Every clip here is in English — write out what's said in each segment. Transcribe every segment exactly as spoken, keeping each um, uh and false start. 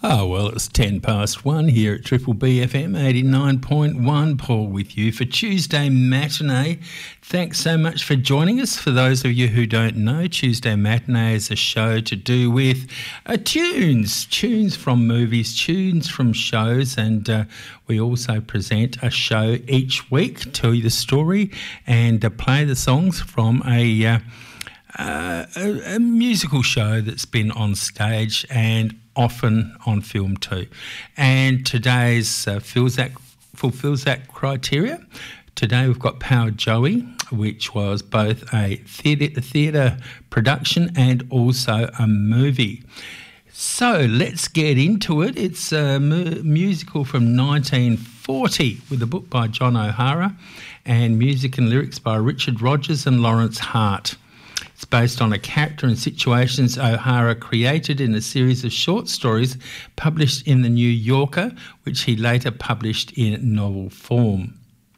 Oh, well, it's ten past one here at Triple B F M eighty-nine point one. Paul with you for Tuesday Matinee. Thanks so much for joining us. For those of you who don't know, Tuesday Matinee is a show to do with uh, tunes, tunes from movies, tunes from shows, and uh, we also present a show each week, tell you the story and uh, play the songs from a, uh, uh, a, a musical show that's been on stage and often on film too. And today's uh, fills that, fulfills that criteria. Today we've got Power Joey, which was both a theatre, theatre production and also a movie. So let's get into it. It's a mu- musical from nineteen forty with a book by John O'Hara and music and lyrics by Richard Rodgers and Lawrence Hart. It's based on a character and situations O'Hara created in a series of short stories published in The New Yorker, which he later published in novel form.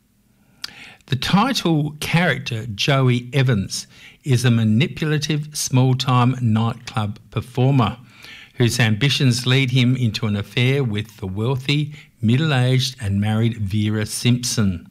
The title character, Joey Evans, is a manipulative, small-time nightclub performer whose ambitions lead him into an affair with the wealthy, middle-aged and married Vera Simpson.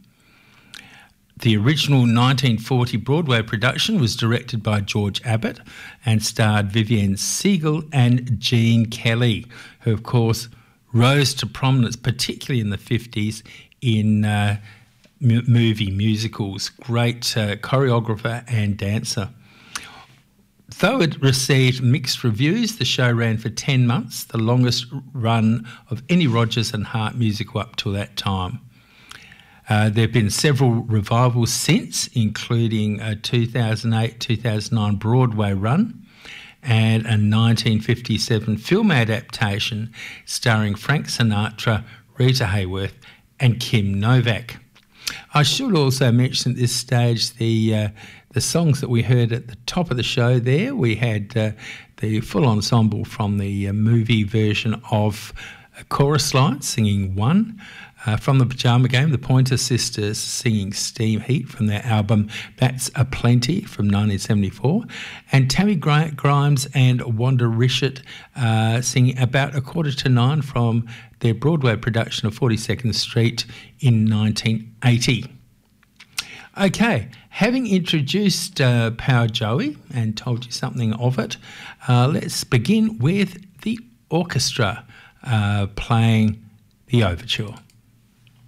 The original nineteen forty Broadway production was directed by George Abbott and starred Vivienne Segal and Gene Kelly, who of course rose to prominence, particularly in the fifties, in uh, m- movie musicals. Great uh, choreographer and dancer. Though it received mixed reviews, the show ran for ten months, the longest run of any Rodgers and Hart musical up till that time. Uh, there have been several revivals since, including a two thousand eight two thousand nine Broadway run and a nineteen fifty-seven film adaptation starring Frank Sinatra, Rita Hayworth and Kim Novak. I should also mention at this stage the uh, the songs that we heard at the top of the show there. We had uh, the full ensemble from the uh, movie version of uh, Chorus Line singing One. Uh, from the Pyjama Game, the Pointer Sisters singing Steam Heat from their album That's a Plenty from nineteen seventy-four, and Tammy Grimes and Wanda Rishett uh, singing About a Quarter to Nine from their Broadway production of forty-second Street in nineteen eighty. Okay, having introduced uh, Power Joey and told you something of it, uh, let's begin with the orchestra uh, playing the overture.